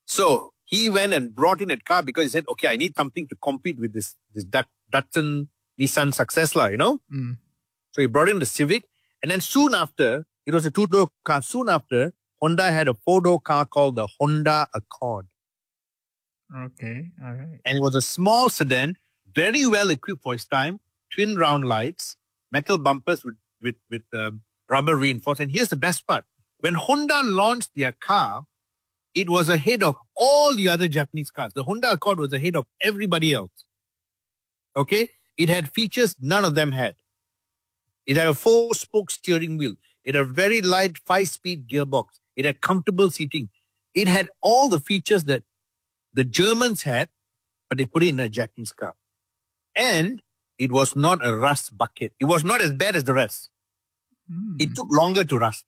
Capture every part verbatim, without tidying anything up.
So he went and brought in a car because he said, okay, I need something to compete with this, this Dat- Datsun Nissan success, lah, you know? Mm. So he brought in the Civic. And then soon after, it was a two-door car. Soon after, Honda had a four-door car called the Honda Accord. Okay, all right. And it was a small sedan, very well equipped for its time, twin round lights, metal bumpers with, with, with um, rubber reinforced. And here's the best part. When Honda launched their car, it was ahead of all the other Japanese cars. The Honda Accord was ahead of everybody else. Okay? It had features none of them had. It had a four-spoke steering wheel. It had a very light five-speed gearbox. It had comfortable seating. It had all the features that the Germans had, but they put it in a Japanese car. And it was not a rust bucket. It was not as bad as the rest. Mm. It took longer to rust.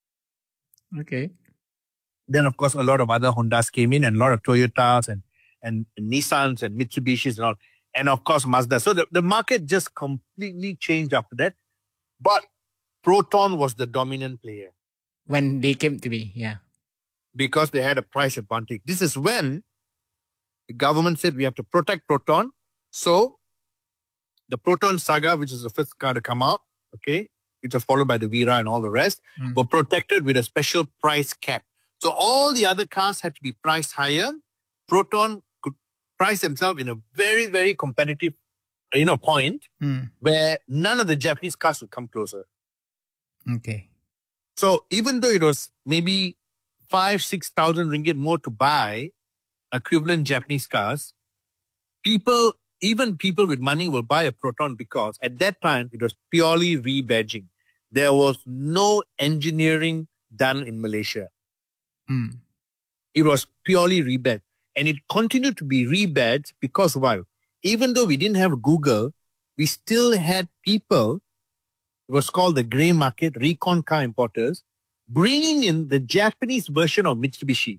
Okay. Then, of course, a lot of other Hondas came in and a lot of Toyotas and, and Nissans and Mitsubishis and all. And, of course, Mazda. So the, the market just completely changed after that. But Proton was the dominant player. When they came to be, yeah. Because they had a price advantage. This is when the government said we have to protect Proton. So the Proton Saga, which is the first car to come out, okay, which was followed by the Vera and all the rest, Mm. were protected with a special price cap. So all the other cars had to be priced higher. Proton could price themselves in a very, very competitive, you know, point Mm. where none of the Japanese cars would come closer. Okay. So even though it was maybe five, six thousand ringgit more to buy equivalent Japanese cars, people, even people with money will buy a Proton because at that time it was purely rebadging. There was no engineering done in Malaysia. Mm. It was purely rebadged. And it continued to be rebadged because why? Even though we didn't have Google, we still had people, it was called the grey market, recon car importers, bringing in the Japanese version of Mitsubishi.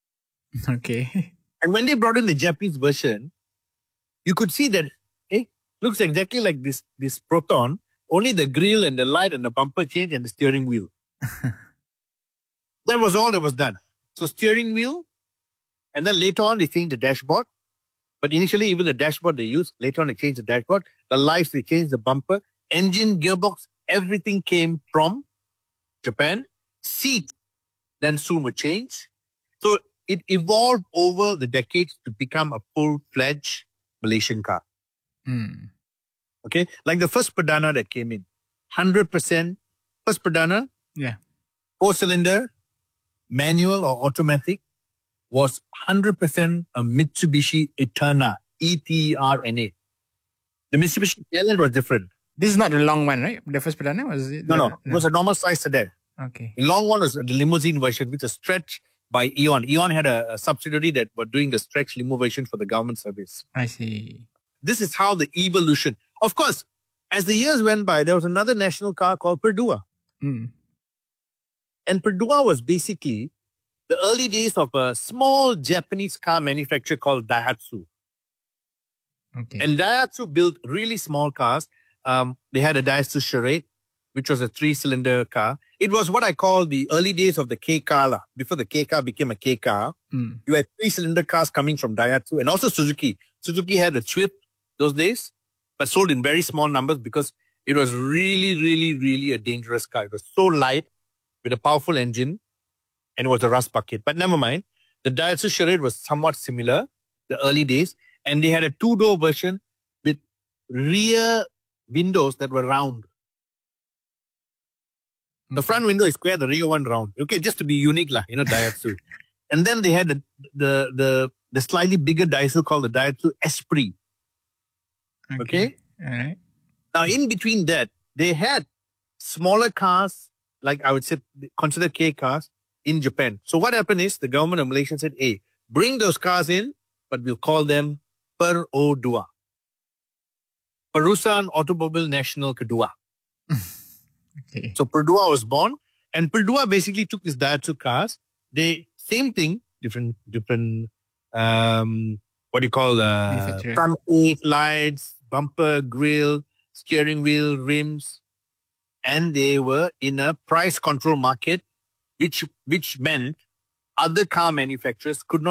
Okay. And when they brought in the Japanese version, you could see that it looks exactly like this, this Proton, only the grille and the light and the bumper change and the steering wheel. That was all that was done. So steering wheel, and then later on they changed the dashboard. But initially, even the dashboard they used, later on they changed the dashboard. The lights, they changed the bumper. Engine, gearbox, everything came from Japan. Seat then soon would change. So it evolved over the decades to become a full-fledged Malaysian car. Mm. Okay? Like the first Perdana that came in. one hundred percent first Perdana, Yeah. four-cylinder, manual or automatic, was one hundred percent a Mitsubishi Eterna, E T E R N A. The Mitsubishi Eterna was different. This is not the long one, right? The first Perdana was it? No, the, no. It was a normal size sedan. Okay. The long one was the limousine version, which was stretched by Eon. Eon had a, a subsidiary that were doing the stretch limo version for the government service. I see. This is how the evolution. Of course, as the years went by, there was another national car called Perdua. Mm. And Perdua was basically the early days of a small Japanese car manufacturer called Daihatsu. Okay. And Daihatsu built really small cars. Um, they had a Daihatsu Charade, which was a three-cylinder car. It was what I call the early days of the K car. lah. Before the K car became a K car, Mm. you had three-cylinder cars coming from Daihatsu and also Suzuki. Suzuki had a Swift those days, but sold in very small numbers because it was really, really, really a dangerous car. It was so light with a powerful engine and it was a rust bucket. But never mind. The Daihatsu Charade was somewhat similar, the early days, and they had a two-door version with rear windows that were round. The front window is square, the rear one round. Okay, just to be unique, lah, you know, Daihatsu. And then they had the, the the the slightly bigger Daihatsu called the Daihatsu Esprit. Okay. All right. Now, in between that, they had smaller cars, like I would say, considered K cars in Japan. So what happened is the government of Malaysia said, hey, bring those cars in, but we'll call them Per O Dua. Perusahaan Automobile Nasional Kedua. Okay. So Perdua was born, and Perdua basically took these Daihatsu cars. They, same thing, different, different, um, what do you call, uh, Manufacturer. front eight lights, bumper, grille, steering wheel, rims, and they were in a price control market, which which meant other car manufacturers could not